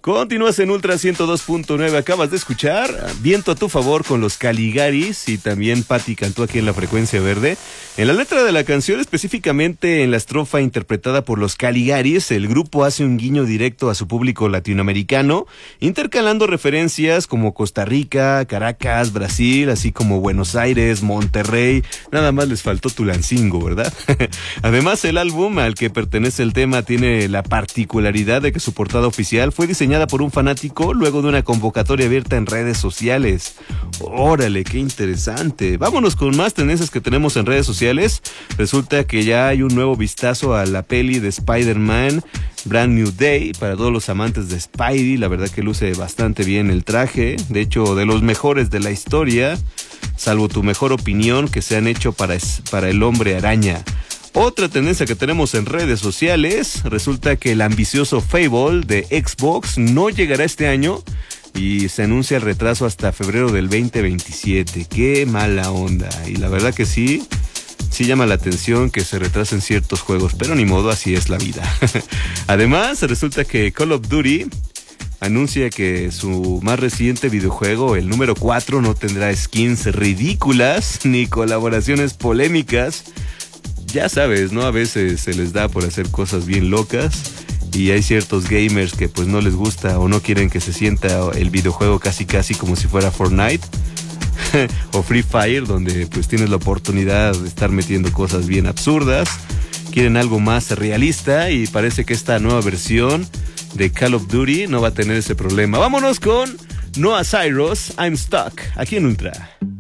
Continúas en Ultra 102.9, acabas de escuchar Viento a tu favor con los Caligaris y también Patti cantó aquí en la Frecuencia Verde. En la letra de la canción, específicamente en la estrofa interpretada por los Caligaris, el grupo hace un guiño directo a su público latinoamericano, intercalando referencias como Costa Rica, Caracas, Brasil, así como Buenos Aires, Monterrey, nada más les faltó Tulancingo, ¿verdad? Además, el álbum al que pertenece el tema tiene la particularidad de que su portada oficial fue diseñada por un fanático luego de una convocatoria abierta en redes sociales. Órale, qué interesante. Vámonos con más tendencias que tenemos en redes sociales. Resulta que ya hay un nuevo vistazo a la peli de Spider-Man Brand New Day para todos los amantes de Spidey. La verdad que luce bastante bien el traje, de hecho de los mejores de la historia, salvo tu mejor opinión, que se han hecho para el Hombre Araña. Otra tendencia que tenemos en redes sociales, resulta que el ambicioso Fable de Xbox no llegará este año y se anuncia el retraso hasta febrero del 2027. ¡Qué mala onda! Y la verdad que sí llama la atención que se retrasen ciertos juegos, pero ni modo, así es la vida. Además, resulta que Call of Duty anuncia que su más reciente videojuego, el número 4, no tendrá skins ridículas ni colaboraciones polémicas. Ya sabes, ¿no? A veces se les da por hacer cosas bien locas y hay ciertos gamers que pues no les gusta o no quieren que se sienta el videojuego casi como si fuera Fortnite o Free Fire, donde pues tienes la oportunidad de estar metiendo cosas bien absurdas. Quieren algo más realista y parece que esta nueva versión de Call of Duty no va a tener ese problema. Vámonos con Noah Cyrus, I'm Stuck, aquí en Ultra.